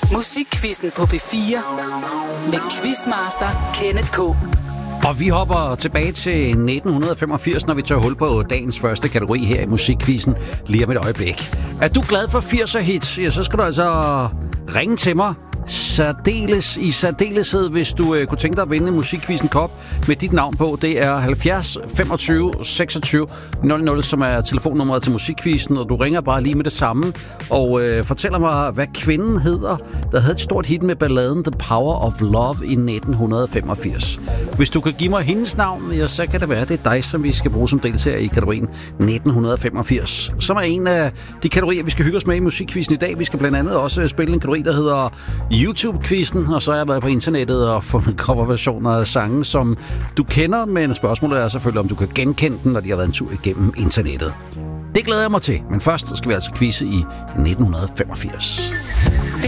Musikquizzen på P4 med Quizmaster Kenneth K. Og vi hopper tilbage til 1985, når vi tager hul på dagens første kategori her i Musikquizzen lige om et øjeblik. Er du glad for 80'er hits? Ja, så skal du altså ringe til mig. I særdeleshed, hvis du kunne tænke dig at vinde Musikquizzen Kop med dit navn på. Det er 70 25 26 00, som er telefonnummeret til Musikquizzen, og du ringer bare lige med det samme og fortæller mig, hvad kvinden hedder, der havde et stort hit med balladen The Power of Love i 1985. Hvis du kan give mig hendes navn, ja, så kan det være, det er dig, som vi skal bruge som deltager i kategorien 1985, som er en af de kategorier, vi skal hygge os med i Musikquizzen i dag. Vi skal blandt andet også spille en kategori, der hedder YouTube-quizzen, og så har jeg været på internettet og fundet coverversioner af sange, som du kender, men spørgsmålet er selvfølgelig, om du kan genkende den, når de har været en tur igennem internettet. Det glæder jeg mig til, men først skal vi altså quizze i 1985.